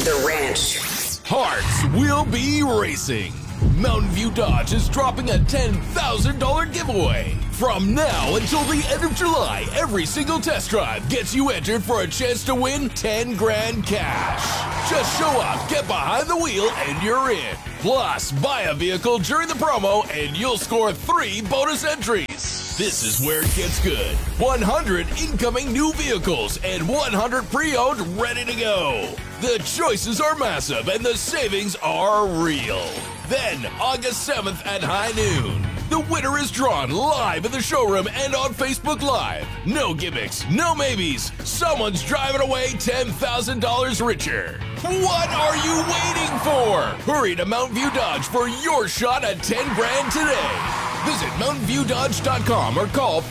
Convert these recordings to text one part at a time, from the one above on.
The Ranch. Hearts will be racing. Mountain View Dodge is dropping a $10,000 giveaway. From now until the end of July, every single test drive gets you entered for a chance to win 10 grand cash. Just show up, get behind the wheel, and you're in. Plus, buy a vehicle during the promo and you'll score 3 bonus entries. This is where it gets good. 100 incoming new vehicles and 100 pre-owned ready to go. The choices are massive and the savings are real. Then, August 7th at high noon, the winner is drawn live in the showroom and on Facebook Live. No gimmicks, no maybes. Someone's driving away $10,000 richer. What are you waiting for? Hurry to Mountain View Dodge for your shot at 10 grand today. Visit MountainViewDodge.com or call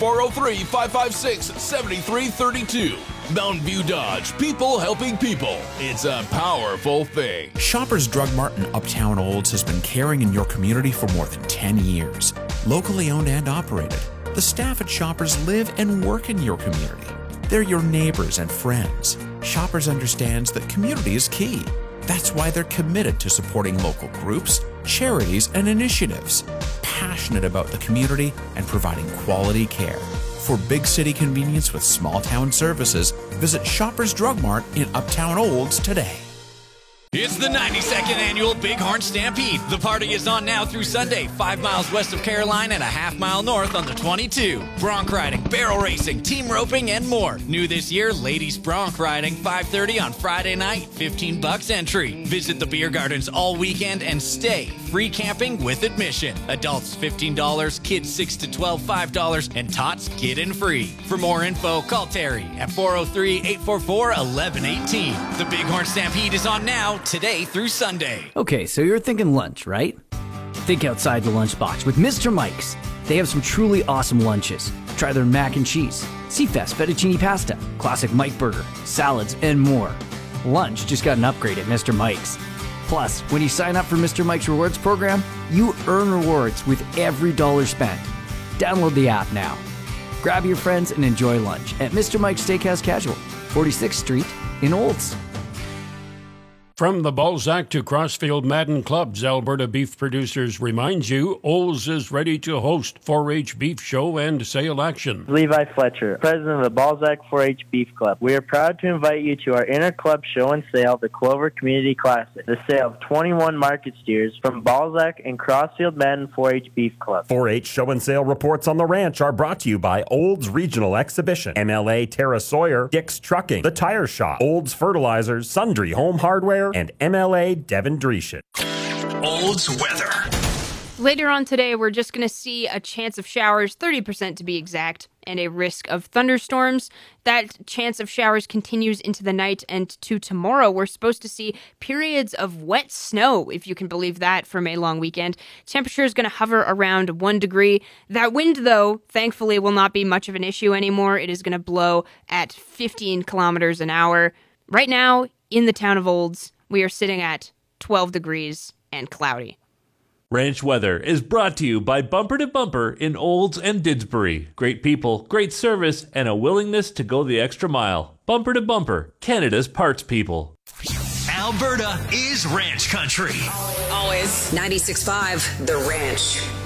403-556-7332. Mountain View Dodge, people helping people. It's a powerful thing. Shoppers Drug Mart in Uptown Olds has been caring in your community for more than 10 years. Locally owned and operated, the staff at Shoppers live and work in your community. They're your neighbors and friends. Shoppers understands that community is key. That's why they're committed to supporting local groups, charities, and initiatives. Passionate about the community and providing quality care. For big city convenience with small town services, visit Shoppers Drug Mart in Uptown Olds today. It's the 92nd annual Bighorn Stampede. The party is on now through Sunday, 5 miles west of Caroline and a half mile north on the 22. Bronc riding, barrel racing, team roping, and more. New this year, ladies bronc riding, 5:30 on Friday night, $15 entry. Visit the beer gardens all weekend and stay. Free camping with admission. Adults $15, kids 6 to 12 $5, and tots get in free. For more info, call Terry at 403-844-1118. The Bighorn Stampede is on now, today through Sunday. Okay, so you're thinking lunch, right? Think outside the lunchbox with Mr. Mike's. They have some truly awesome lunches. Try their mac and cheese, Seafest fettuccine pasta, classic Mike burger, salads, and more. Lunch just got an upgrade at Mr. Mike's. Plus, when you sign up for Mr. Mike's Rewards program, you earn rewards with every dollar spent. Download the app now. Grab your friends and enjoy lunch at Mr. Mike's Steakhouse Casual, 46th Street in Olds. From the Balzac to Crossfield Madden Clubs, Alberta Beef Producers reminds you, Olds is ready to host 4-H Beef Show and Sale Action. Levi Fletcher, president of the Balzac 4-H Beef Club. We are proud to invite you to our inter-club show and sale, the Clover Community Classic. The sale of 21 market steers from Balzac and Crossfield Madden 4-H Beef Club. 4-H show and sale reports on the ranch are brought to you by Olds Regional Exhibition, MLA Tara Sawyer, Dick's Trucking, The Tire Shop, Olds Fertilizers, Sundry Home Hardware, and MLA Devin Dreeshen. Olds weather. Later on today, we're just going to see a chance of showers, 30% to be exact, and a risk of thunderstorms. That chance of showers continues into the night, and to tomorrow, we're supposed to see periods of wet snow, if you can believe that, for May long weekend. Temperature is going to hover around 1 degree. That wind, though, thankfully will not be much of an issue anymore. It is going to blow at 15 kilometers an hour. Right now, in the town of Olds, we are sitting at 12 degrees and cloudy. Ranch weather is brought to you by Bumper to Bumper in Olds and Didsbury. Great people, great service, and a willingness to go the extra mile. Bumper to Bumper, Canada's parts people. Alberta is ranch country. Always 96.5 The Ranch.